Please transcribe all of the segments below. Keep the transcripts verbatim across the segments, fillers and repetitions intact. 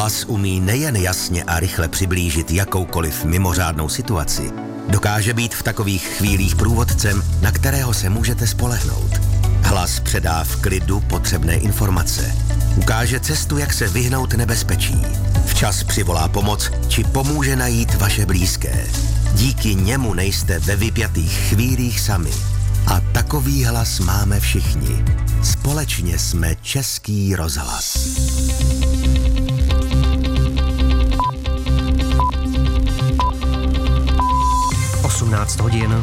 Hlas umí nejen jasně a rychle přiblížit jakoukoliv mimořádnou situaci, dokáže být v takových chvílích průvodcem, na kterého se můžete spolehnout. Hlas předá v klidu potřebné informace. Ukáže cestu, jak se vyhnout nebezpečí. Včas přivolá pomoc, či pomůže najít vaše blízké. Díky němu nejste ve vypjatých chvílích sami. A takový hlas máme všichni. Společně jsme Český rozhlas. osmnáct hodin.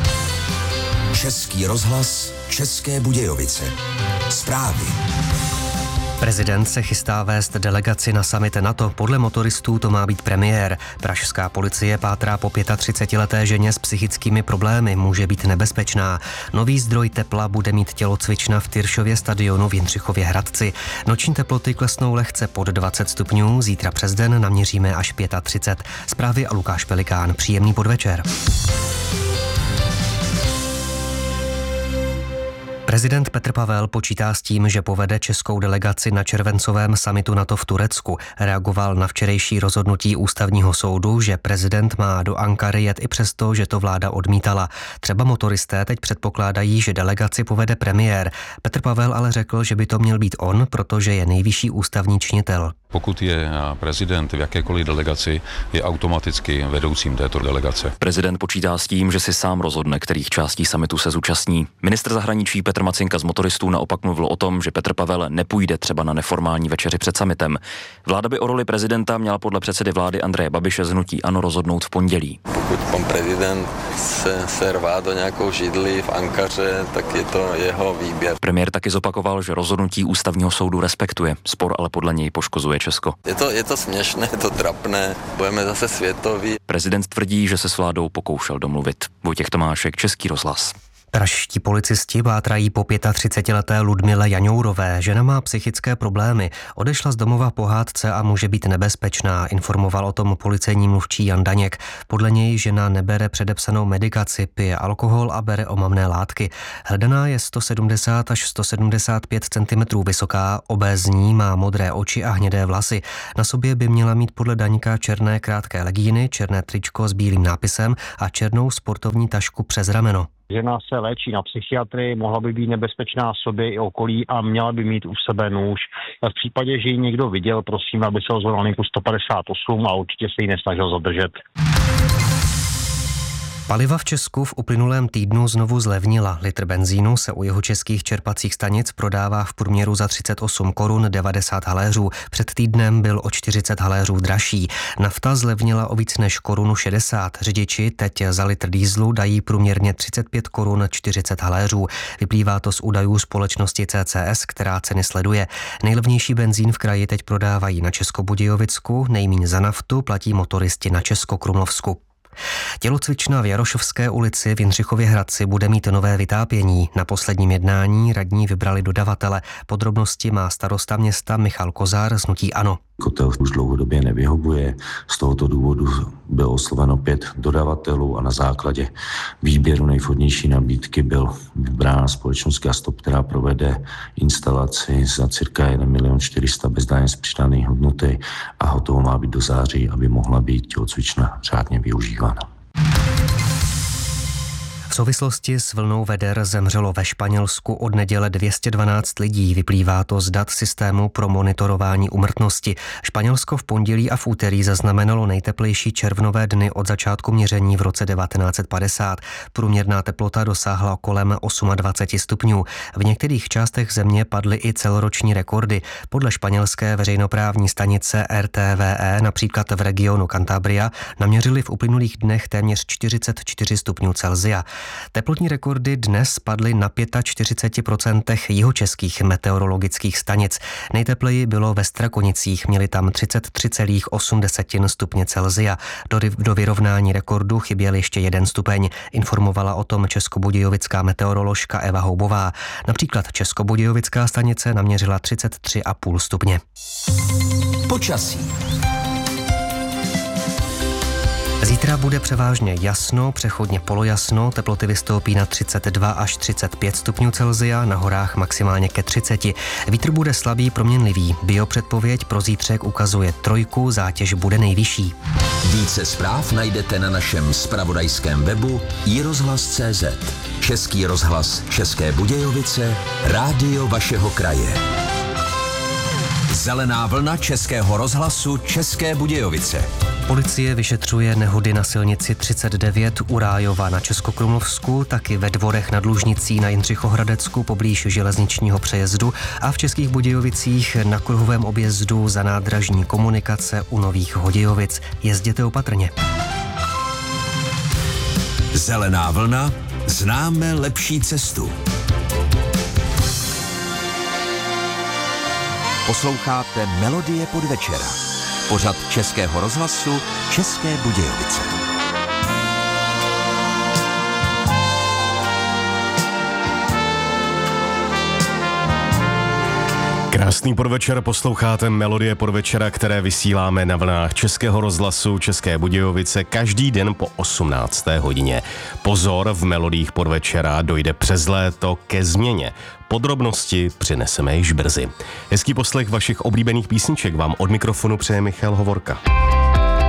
Český rozhlas, České Budějovice. Zprávy. Prezident se chystá vést delegaci na summit NATO. Podle motoristů to má být premiér. Pražská policie pátrá po třicetileté ženě s psychickými problémy. Může být nebezpečná. Nový zdroj tepla bude mít tělocvična v Tyršově stadionu v Jindřichově Hradci. Noční teploty klesnou lehce pod dvacet stupňů. Zítra přes den naměříme až třicet pět. Zprávy a Lukáš Pelikán. Příjemný podvečer. Prezident Petr Pavel počítá s tím, že povede českou delegaci na červencovém summitu NATO v Turecku. Reagoval na včerejší rozhodnutí ústavního soudu, že prezident má do Ankary jet i přesto, že to vláda odmítala. Třeba motoristé teď předpokládají, že delegaci povede premiér. Petr Pavel ale řekl, že by to měl být on, protože je nejvyšší ústavní činitel. Pokud je prezident v jakékoliv delegaci, je automaticky vedoucím této delegace. Prezident počítá s tím, že si sám rozhodne, kterých částí summitu se zúčastní. Ministr zahraničí Petr Macinka z motoristů naopak mluvil o tom, že Petr Pavel nepůjde třeba na neformální večeři před summitem. Vláda by o roli prezidenta měla podle předsedy vlády Andreje Babiše z hnutí ANO rozhodnout v pondělí. Pokud pan prezident se, se rvá do nějakou židli v Ankaře, tak je to jeho výběr. Premiér taky zopakoval, že rozhodnutí ústavního soudu respektuje. Spor ale podle něj poškozuje Česko. Je to, je to směšné, je to trapné, budeme zase světoví. Prezident tvrdí, že se s vládou pokoušel domluvit. Vojtěch Tomášek, Český rozhlas. Pražští policisti pátrají po třicetileté Ludmile Jaňourové. Žena má psychické problémy, odešla z domova po hádce a může být nebezpečná, informoval o tom policejní mluvčí Jan Daněk. Podle něj žena nebere předepsanou medikaci, pije alkohol a bere omamné látky. Hledaná je sto sedmdesát až sto sedmdesát pět centimetrů vysoká, obézní, má modré oči a hnědé vlasy. Na sobě by měla mít podle Daňka černé krátké legíny, černé tričko s bílým nápisem a černou sportovní tašku přes rameno. Žena se léčí na psychiatrii, mohla by být nebezpečná sobě i okolí a měla by mít u sebe nůž. V případě, že ji někdo viděl, prosím, aby se ozval na linku sto padesát osm a určitě se ji nesnažil zadržet. Paliva v Česku v uplynulém týdnu znovu zlevnila. Litr benzínu se u jeho českých čerpacích stanic prodává v průměru za třicet osm korun devadesát haléřů. Před týdnem byl o čtyřicet haléřů dražší. Nafta zlevnila o víc než korunu šedesát. Řidiči teď za litr dýzlu dají průměrně třicet pět korun čtyřicet haléřů. Vyplývá to z údajů společnosti C C S, která ceny sleduje. Nejlevnější benzín v kraji teď prodávají na Českobudějovicku, nejmíň za naftu platí motoristi na Českokrumlovsku. Tělocvična v Jarošovské ulici v Jindřichově Hradci bude mít nové vytápění. Na posledním jednání radní vybrali dodavatele. Podrobnosti má starosta města Michal Kozár z hnutí ANO. Kotel už dlouhodobě nevyhovuje. Z tohoto důvodu bylo osloveno pět dodavatelů a na základě výběru nejvhodnější nabídky byl vybrána společnost Gastop, která provede instalaci za cirka jeden milion čtyři sta bez daně z přidané hodnoty a hotovo má být do září, aby mohla být tělocvična řádně využívána. V souvislosti s vlnou veder zemřelo ve Španělsku od neděle dvě stě dvanáct lidí. Vyplývá to z dat systému pro monitorování úmrtnosti. Španělsko v pondělí a v úterý zaznamenalo nejteplejší červnové dny od začátku měření v roce devatenáct set padesát. Průměrná teplota dosáhla kolem dvacet osm stupňů. V některých částech země padly i celoroční rekordy. Podle španělské veřejnoprávní stanice R T V E například v regionu Cantabria naměřili v uplynulých dnech téměř čtyřicet čtyři stupňů Celsia. Teplotní rekordy dnes padly na čtyřicet pět procent jihočeských meteorologických stanic. Nejtepleji bylo ve Strakonicích, měli tam třicet tři celá osm stupně Celsia. Do, do vyrovnání rekordu chyběl ještě jeden stupeň. Informovala o tom českobudějovická meteoroložka Eva Houbová. Například českobudějovická stanice naměřila třicet tři celá pět stupně. Počasí. Zítra bude převážně jasno, přechodně polojasno, teploty vystoupí na třicet dva až třicet pět stupňů Celsia, na horách maximálně ke třiceti. Vítr bude slabý, proměnlivý. Biopředpověď pro zítřek ukazuje trojku, zátěž bude nejvyšší. Více zpráv najdete na našem zpravodajském webu i rozhlas tečka cé zet. Český rozhlas České Budějovice, rádio vašeho kraje. Zelená vlna Českého rozhlasu České Budějovice. Policie vyšetřuje nehody na silnici třicet devět u Rájova na Českokrumlovsku, taky ve Dvorech nad Lužnicí na Jindřichohradecku poblíž železničního přejezdu a v Českých Budějovicích na kruhovém objezdu za nádražní komunikace u Nových Hodějovic. Jezděte opatrně. Zelená vlna, známe lepší cestu. Posloucháte Melodie podvečera. Pořad Českého rozhlasu České Budějovice. Krásný podvečer, posloucháte Melodie podvečera, které vysíláme na vlnách Českého rozhlasu České Budějovice každý den po osmnácté hodině. Pozor, v Melodiích podvečera dojde přes léto ke změně. Podrobnosti přineseme již brzy. Hezký poslech vašich oblíbených písniček vám od mikrofonu přeje Michal Hovorka.